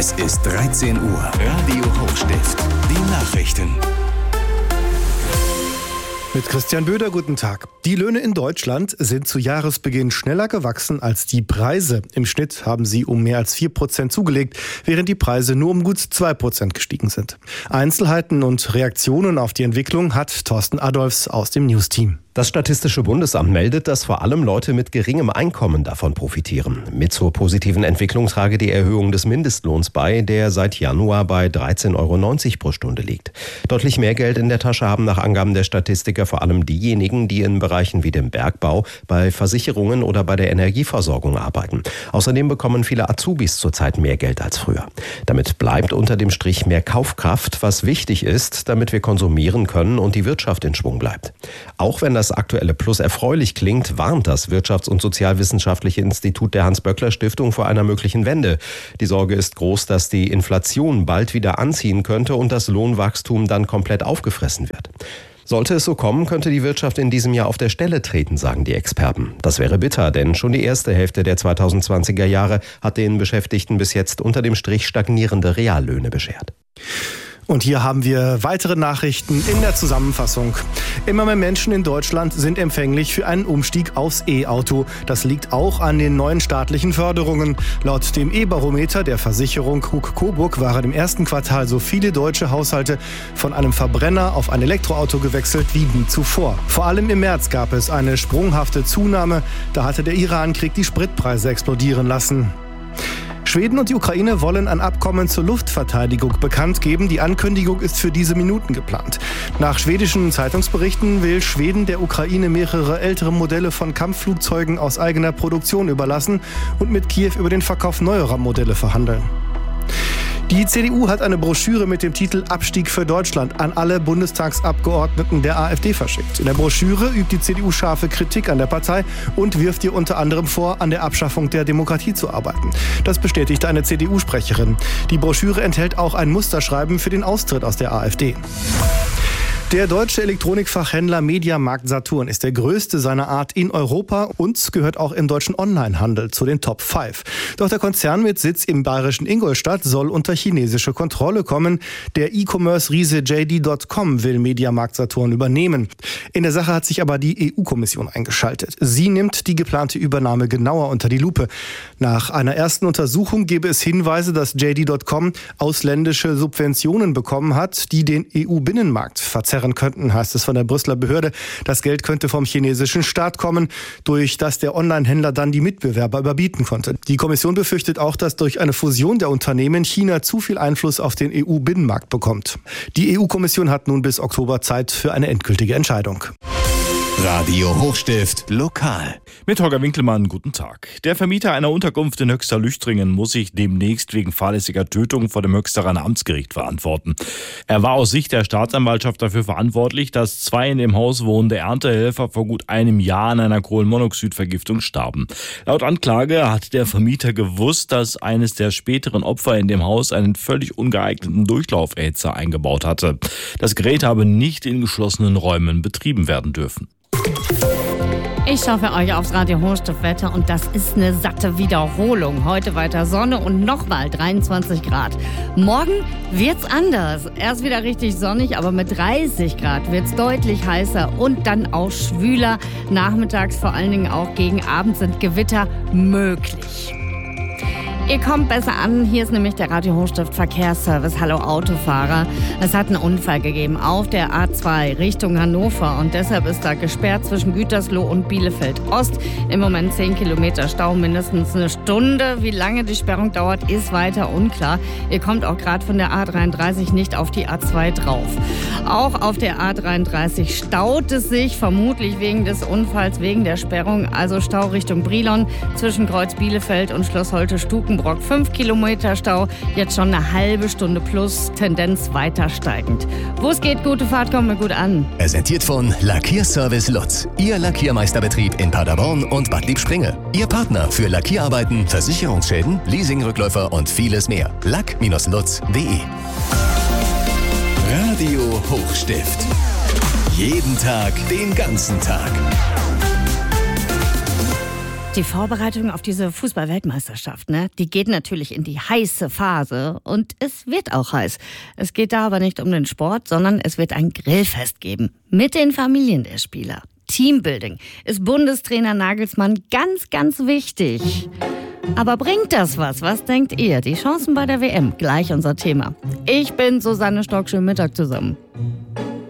Es ist 13 Uhr. Radio Hochstift. Die Nachrichten. Mit Christian Böder, guten Tag. Die Löhne in Deutschland sind zu Jahresbeginn schneller gewachsen als die Preise. Im Schnitt haben sie um mehr als 4% zugelegt, während die Preise nur um gut 2% gestiegen sind. Einzelheiten und Reaktionen auf die Entwicklung hat Thorsten Adolphs aus dem News-Team. Das Statistische Bundesamt meldet, dass vor allem Leute mit geringem Einkommen davon profitieren. Mit zur positiven Entwicklung trage die Erhöhung des Mindestlohns bei, der seit Januar bei 13,90 Euro pro Stunde liegt. Deutlich mehr Geld in der Tasche haben nach Angaben der Statistiker vor allem diejenigen, die in Bereichen wie dem Bergbau, bei Versicherungen oder bei der Energieversorgung arbeiten. Außerdem bekommen viele Azubis zurzeit mehr Geld als früher. Damit bleibt unter dem Strich mehr Kaufkraft, was wichtig ist, damit wir konsumieren können und die Wirtschaft in Schwung bleibt. Auch wenn das aktuelle Plus erfreulich klingt, warnt das Wirtschafts- und Sozialwissenschaftliche Institut der Hans-Böckler-Stiftung vor einer möglichen Wende. Die Sorge ist groß, dass die Inflation bald wieder anziehen könnte und das Lohnwachstum dann komplett aufgefressen wird. Sollte es so kommen, könnte die Wirtschaft in diesem Jahr auf der Stelle treten, sagen die Experten. Das wäre bitter, denn schon die erste Hälfte der 2020er Jahre hat den Beschäftigten bis jetzt unter dem Strich stagnierende Reallöhne beschert. Und hier haben wir weitere Nachrichten in der Zusammenfassung. Immer mehr Menschen in Deutschland sind empfänglich für einen Umstieg aufs E-Auto. Das liegt auch an den neuen staatlichen Förderungen. Laut dem E-Barometer der Versicherung HUK-Coburg waren im ersten Quartal so viele deutsche Haushalte von einem Verbrenner auf ein Elektroauto gewechselt wie nie zuvor. Vor allem im März gab es eine sprunghafte Zunahme. Da hatte der Irankrieg die Spritpreise explodieren lassen. Schweden und die Ukraine wollen ein Abkommen zur Luftverteidigung bekannt geben. Die Ankündigung ist für diese Minuten geplant. Nach schwedischen Zeitungsberichten will Schweden der Ukraine mehrere ältere Modelle von Kampfflugzeugen aus eigener Produktion überlassen und mit Kiew über den Verkauf neuerer Modelle verhandeln. Die CDU hat eine Broschüre mit dem Titel Abstieg für Deutschland an alle Bundestagsabgeordneten der AfD verschickt. In der Broschüre übt die CDU scharfe Kritik an der Partei und wirft ihr unter anderem vor, an der Abschaffung der Demokratie zu arbeiten. Das bestätigte eine CDU-Sprecherin. Die Broschüre enthält auch ein Musterschreiben für den Austritt aus der AfD. Der deutsche Elektronikfachhändler Mediamarkt Saturn ist der größte seiner Art in Europa und gehört auch im deutschen Onlinehandel zu den Top 5. Doch der Konzern mit Sitz im bayerischen Ingolstadt soll unter chinesische Kontrolle kommen. Der E-Commerce-Riese JD.com will Mediamarkt Saturn übernehmen. In der Sache hat sich aber die EU-Kommission eingeschaltet. Sie nimmt die geplante Übernahme genauer unter die Lupe. Nach einer ersten Untersuchung gebe es Hinweise, dass JD.com ausländische Subventionen bekommen hat, die den EU-Binnenmarkt verzerren könnten, heißt es von der Brüsseler Behörde. Das Geld könnte vom chinesischen Staat kommen, durch das der Onlinehändler dann die Mitbewerber überbieten konnte. Die Kommission befürchtet auch, dass durch eine Fusion der Unternehmen China zu viel Einfluss auf den EU-Binnenmarkt bekommt. Die EU-Kommission hat nun bis Oktober Zeit für eine endgültige Entscheidung. Radio Hochstift lokal. Mit Holger Winkelmann, guten Tag. Der Vermieter einer Unterkunft in Höxter-Lüchtringen muss sich demnächst wegen fahrlässiger Tötung vor dem Höxterer Amtsgericht verantworten. Er war aus Sicht der Staatsanwaltschaft dafür verantwortlich, dass 2 in dem Haus wohnende Erntehelfer vor gut einem Jahr an einer Kohlenmonoxidvergiftung starben. Laut Anklage hat der Vermieter gewusst, dass eines der späteren Opfer in dem Haus einen völlig ungeeigneten Durchlauferhitzer eingebaut hatte. Das Gerät habe nicht in geschlossenen Räumen betrieben werden dürfen. Ich schaue für euch aufs Radio Hochstift Wetter und das ist eine satte Wiederholung. Heute weiter Sonne und nochmal 23 Grad. Morgen wird's anders. Erst wieder richtig sonnig, aber mit 30 Grad wird's deutlich heißer und dann auch schwüler. Nachmittags, vor allen Dingen auch gegen Abend, sind Gewitter möglich. Ihr kommt besser an. Hier ist nämlich der Radio Hochstift Verkehrsservice. Hallo Autofahrer. Es hat einen Unfall gegeben auf der A2 Richtung Hannover und deshalb ist da gesperrt zwischen Gütersloh und Bielefeld Ost. Im Moment 10 Kilometer Stau, mindestens eine Stunde. Wie lange die Sperrung dauert, ist weiter unklar. Ihr kommt auch gerade von der A33 nicht auf die A2 drauf. Auch auf der A33 staut es sich, vermutlich wegen des Unfalls, wegen der Sperrung. Also Stau Richtung Brilon zwischen Kreuz Bielefeld und Schloss Holte-Stukenbrock. 5 Kilometer Stau, jetzt schon eine halbe Stunde plus, Tendenz weiter steigend. Wo es geht, gute Fahrt, kommt mir gut an. Präsentiert von Lackierservice Lutz. Ihr Lackiermeisterbetrieb in Paderborn und Bad Liebspringe. Ihr Partner für Lackierarbeiten, Versicherungsschäden, Leasingrückläufer und vieles mehr. lack-lutz.de. Radio Hochstift. Jeden Tag, den ganzen Tag. Die Vorbereitung auf diese Fußball-Weltmeisterschaft, die geht natürlich in die heiße Phase und es wird auch heiß. Es geht da aber nicht um den Sport, sondern es wird ein Grillfest geben mit den Familien der Spieler. Teambuilding ist Bundestrainer Nagelsmann ganz, ganz wichtig. Aber bringt das was? Was denkt ihr? Die Chancen bei der WM, gleich unser Thema. Ich bin Susanne Stock, schönen Mittag zusammen.